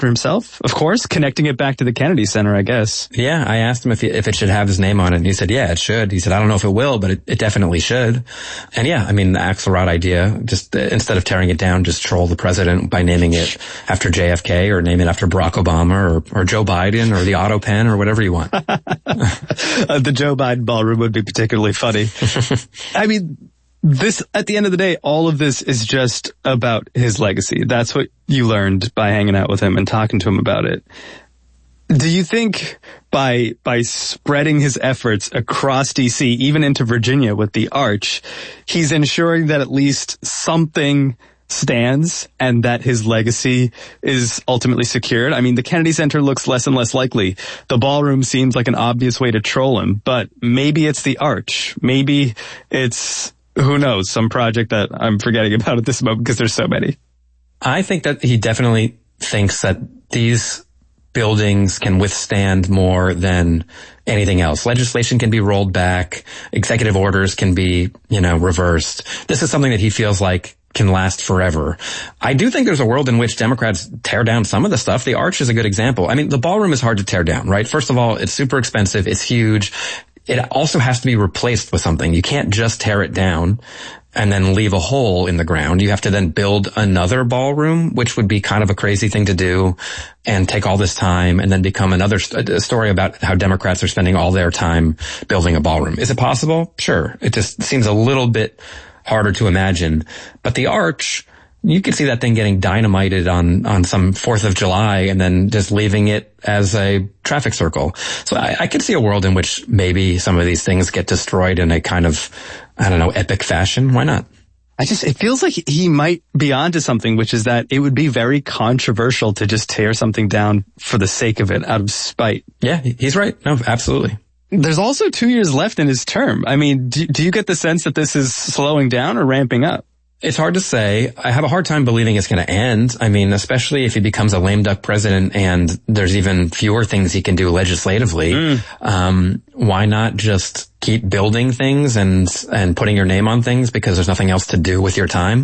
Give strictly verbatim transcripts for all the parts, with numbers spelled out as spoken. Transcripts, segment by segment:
for himself, of course, connecting it back to the Kennedy Center, I guess. Yeah, I asked him if he, if it should have his name on it, and he said, yeah, it should. He said, I don't know if it will, but it, it definitely should. And yeah, I mean, the Axelrod idea, just uh, instead of tearing it down, just troll the president by naming it after J F K or name it after Barack Obama or, or Joe Biden or the Auto Pen or whatever you want. uh, the Joe Biden ballroom would be particularly funny. I mean, this, at the end of the day, all of this is just about his legacy. That's what you learned by hanging out with him and talking to him about it. Do you think by, by spreading his efforts across D C, even into Virginia with the Arch, he's ensuring that at least something stands and that his legacy is ultimately secured? I mean, the Kennedy Center looks less and less likely. The ballroom seems like an obvious way to troll him, but maybe it's the Arch. Maybe it's, who knows, some project that I'm forgetting about at this moment because there's so many. I think that he definitely thinks that these buildings can withstand more than anything else. Legislation can be rolled back. Executive orders can be, you know, reversed. This is something that he feels like can last forever. I do think there's a world in which Democrats tear down some of the stuff. The Arch is a good example. I mean, the ballroom is hard to tear down, right? First of all, it's super expensive. It's huge. It also has to be replaced with something. You can't just tear it down and then leave a hole in the ground. You have to then build another ballroom, which would be kind of a crazy thing to do and take all this time and then become another st- a story about how Democrats are spending all their time building a ballroom. Is it possible? Sure. It just seems a little bit harder to imagine. But the Arch, you could see that thing getting dynamited on, on some fourth of July and then just leaving it as a traffic circle. So I, I could see a world in which maybe some of these things get destroyed in a kind of, I don't know, epic fashion. Why not? I just, it feels like he might be onto something, which is that it would be very controversial to just tear something down for the sake of it out of spite. Yeah, he's right. No, absolutely. There's also two years left in his term. I mean, do, do you get the sense that this is slowing down or ramping up? It's hard to say. I have a hard time believing it's going to end. I mean, especially if he becomes a lame duck president and there's even fewer things he can do legislatively. Mm. Um, why not just keep building things and, and putting your name on things because there's nothing else to do with your time?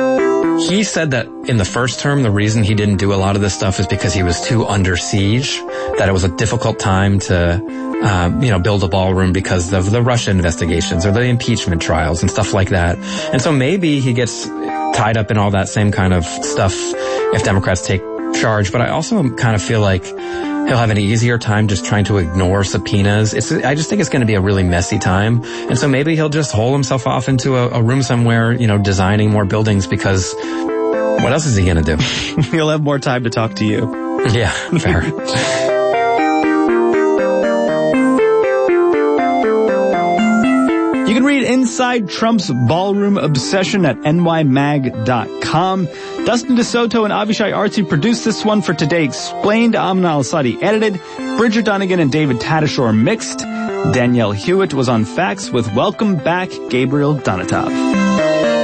He said that in the first term, the reason he didn't do a lot of this stuff is because he was too under siege, that it was a difficult time to, uh, you know, build a ballroom because of the Russia investigations or the impeachment trials and stuff like that. And so maybe he gets tied up in all that same kind of stuff if Democrats take charge. But I also kind of feel like he'll have an easier time just trying to ignore subpoenas. It's, I just think it's going to be a really messy time. And so maybe he'll just hole himself off into a, a room somewhere, you know, designing more buildings because what else is he going to do? He'll have more time to talk to you. Yeah, fair. You can read Inside Trump's Ballroom Obsession at N Y mag dot com. Dustin DeSoto and Avishai Artsy produced this one for Today Explained. Amna Al-Sadi edited. Bridger Dunnigan and David Tatasciore mixed. Danielle Hewitt was on fax with Welcome Back, Gabriel Donatov.